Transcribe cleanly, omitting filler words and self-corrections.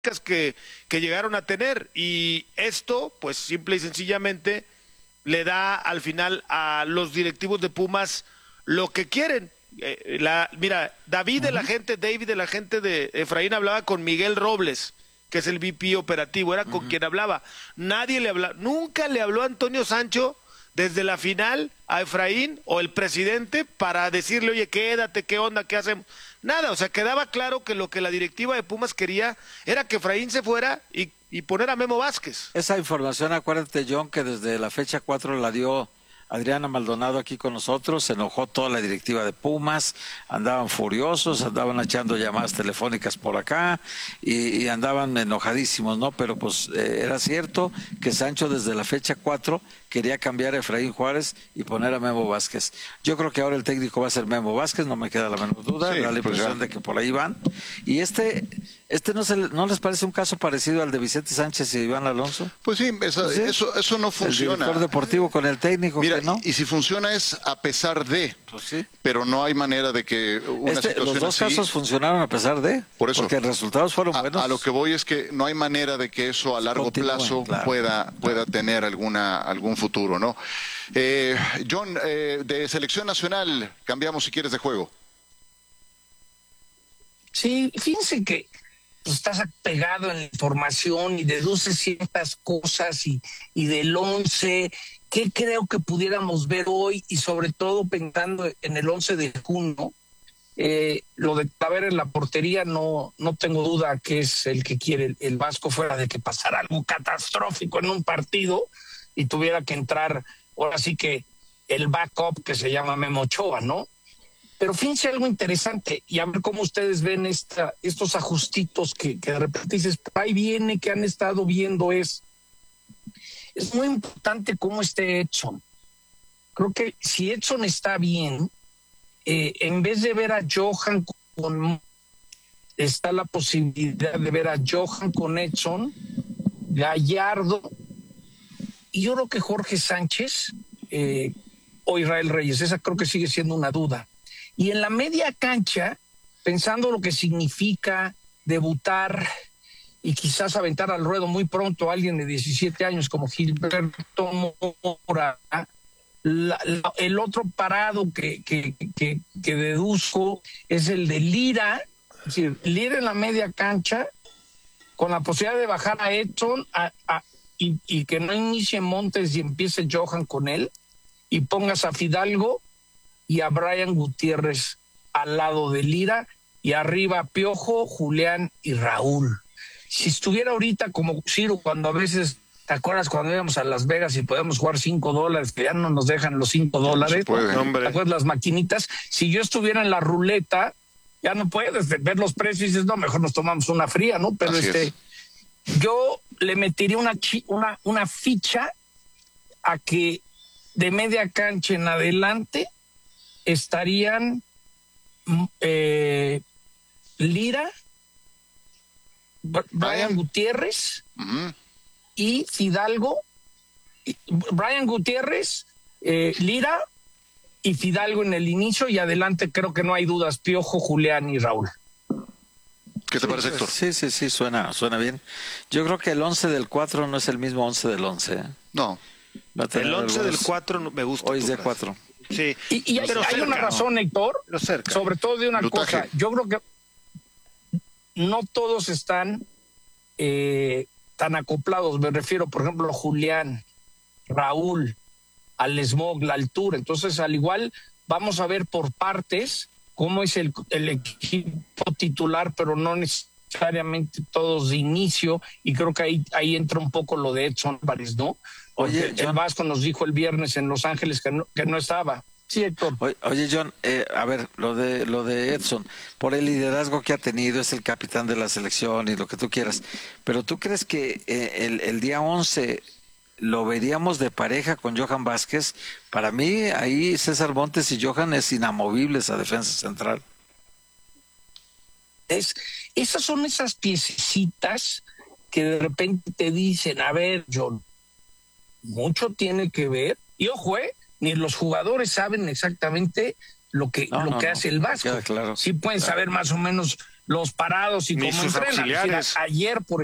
que llegaron a tener, y esto pues simple y sencillamente le da al final a los directivos de Pumas lo que quieren. Mira, David de la gente de Efraín hablaba con Miguel Robles, que es el VP operativo, era con quien hablaba. Nadie le hablaba, nunca le habló a Antonio Sancho desde la final a Efraín o el presidente para decirle, oye, quédate, qué onda, qué hacemos. Nada, o sea, quedaba claro que lo que la directiva de Pumas quería era que Efraín se fuera y poner a Memo Vázquez. Esa información, acuérdate, John, que desde la fecha 4 la dio Adriana Maldonado aquí con nosotros, se enojó toda la directiva de Pumas, andaban furiosos, andaban echando llamadas telefónicas por acá y andaban enojadísimos, ¿no? Pero pues era cierto que Sancho desde la fecha 4 quería cambiar a Efraín Juárez y poner a Memo Vázquez. Yo creo que ahora el técnico va a ser Memo Vázquez, no me queda la menor duda, Sí, da la impresión de que por ahí van. Y este ¿no les parece un caso parecido al de Vicente Sánchez y Iván Alonso? Pues sí, eso no funciona. El director deportivo con el técnico. Mira, que no. y si funciona es a pesar de, Pues sí. pero no hay manera de que una situación los dos así, casos funcionaron a pesar de, por eso, porque los resultados fueron buenos. A lo que voy es que no hay manera de que eso a largo plazo claro. pueda tener algún futuro, ¿no? John, de selección nacional, cambiamos si quieres de juego. Sí, fíjense que pues, estás pegado en la información y deduces ciertas cosas y del 11, ¿qué creo que pudiéramos ver hoy? Y sobre todo pensando en el 11 de junio, lo de Talavera en la portería no tengo duda que es el que quiere el Vasco, fuera de que pasara algo catastrófico en un partido y tuviera que entrar, ahora sí que el backup que se llama Memo Ochoa, ¿no? Pero fíjense algo interesante, y a ver cómo ustedes ven estos ajustitos que de repente dices, ahí viene, que han estado viendo, es muy importante cómo esté Edson. Creo que si Edson está bien, en vez de ver a Johan está la posibilidad de ver a Johan con Edson, Gallardo, y yo creo que Jorge Sánchez o Israel Reyes, esa creo que sigue siendo una duda. Y en la media cancha, pensando lo que significa debutar y quizás aventar al ruedo muy pronto a alguien de 17 años como Gilberto Mora, el otro parado que deduzco es el de Lira, es decir, Lira en la media cancha, con la posibilidad de bajar a Edson y que no inicie Montes y empiece Johan con él, y pongas a Fidalgo y a Brian Gutiérrez al lado de Lira, y arriba Piojo, Julián y Raúl. Si estuviera ahorita como Ciro, cuando a veces, ¿te acuerdas cuando íbamos a Las Vegas y podíamos jugar $5, que ya no nos dejan los $5? No se puede. Hombre. ¿Te acuerdas las maquinitas? Si yo estuviera en la ruleta, ya no puedes ver los precios y dices, no, mejor nos tomamos una fría, ¿no? Pero yo le metería una ficha a que de media cancha en adelante estarían Lira, Brian Gutiérrez y Fidalgo. Brian Gutiérrez, Lira y Fidalgo en el inicio, y adelante creo que no hay dudas, Piojo, Julián y Raúl. ¿Qué te parece, Héctor? Sí, suena bien. Yo creo que el 11 del 4 no es el mismo 11 del 11. No. El 11 del 4 me gusta. Hoy es de 4. Sí. Y hay una razón, Héctor, sobre todo de una cosa. Yo creo que no todos están tan acoplados. Me refiero, por ejemplo, a Julián, Raúl, al Smog, la altura. Entonces, al igual, vamos a ver por partes cómo es el equipo titular, pero no necesariamente todos de inicio. Y creo que ahí entra un poco lo de Edson Álvarez, ¿no? Oye, el Vasco nos dijo el viernes en Los Ángeles que no estaba. Sí, Héctor. Oye, John, a ver, lo de Edson, por el liderazgo que ha tenido, es el capitán de la selección y lo que tú quieras, pero ¿tú crees que el día 11 lo veríamos de pareja con Johan Vázquez? Para mí, ahí César Montes y Johan es inamovible esa defensa central. Esas son esas piececitas que de repente te dicen, a ver, John, mucho tiene que ver, y ojo, ni los jugadores saben exactamente lo que hace el Vasco. Claro, sí pueden saber más o menos los parados y Ni cómo sus entrenan. auxiliares. Ayer, por